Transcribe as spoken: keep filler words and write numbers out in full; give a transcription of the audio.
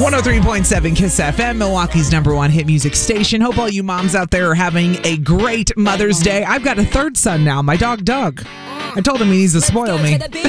one oh three point seven Kiss F M, Milwaukee's number one hit music station. Hope all you moms out there are having a great Mother's Day. I've got a third son now, my dog Doug. I told him he needs to spoil me.